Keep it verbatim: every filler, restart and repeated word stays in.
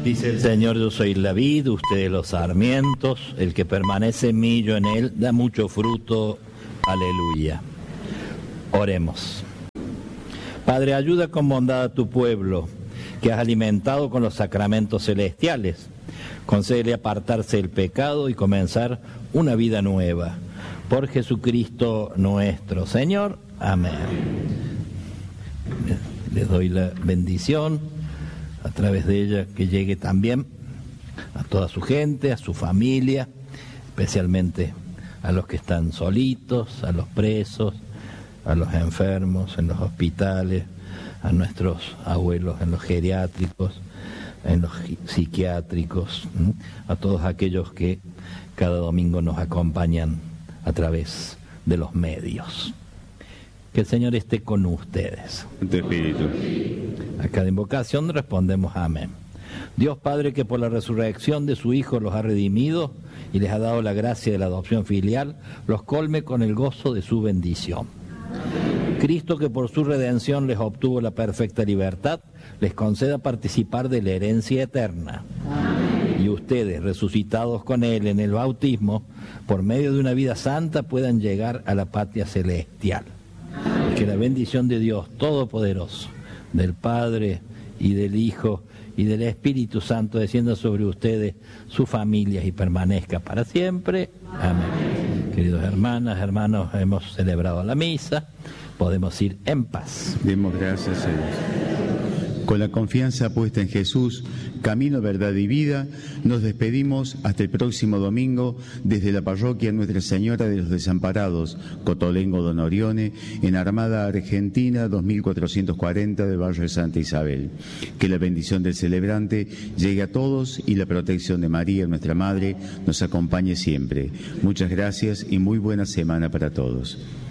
Dice el Señor, yo soy la vid, ustedes los sarmientos, el que permanece en mí, yo en él, da mucho fruto. Aleluya. Oremos. Padre, ayuda con bondad a tu pueblo, que has alimentado con los sacramentos celestiales. Concédele apartarse del pecado y comenzar una vida nueva. Por Jesucristo nuestro Señor. Amén. Les doy la bendición, a través de ella que llegue también a toda su gente, a su familia, especialmente a los que están solitos, a los presos, a los enfermos en los hospitales, a nuestros abuelos en los geriátricos, en los psiquiátricos, ¿sí? A todos aquellos que cada domingo nos acompañan a través de los medios. Que el Señor esté con ustedes. En tu espíritu. A cada invocación respondemos amén. Dios Padre, que por la resurrección de su Hijo los ha redimido y les ha dado la gracia de la adopción filial, los colme con el gozo de su bendición. Cristo, que por su redención les obtuvo la perfecta libertad, les conceda participar de la herencia eterna. Y ustedes, resucitados con Él en el bautismo, por medio de una vida santa puedan llegar a la patria celestial. Y que la bendición de Dios Todopoderoso, del Padre y del Hijo y del Espíritu Santo descienda sobre ustedes, sus familias y permanezca para siempre. Amén. Queridos hermanas, hermanos, hemos celebrado la misa, podemos ir en paz. Demos gracias a Dios. Con la confianza puesta en Jesús, camino, verdad y vida, nos despedimos hasta el próximo domingo desde la parroquia Nuestra Señora de los Desamparados, Cotolengo Don Orione, en Armada Argentina dos mil cuatrocientos cuarenta del barrio de Santa Isabel. Que la bendición del celebrante llegue a todos y la protección de María, nuestra Madre, nos acompañe siempre. Muchas gracias y muy buena semana para todos.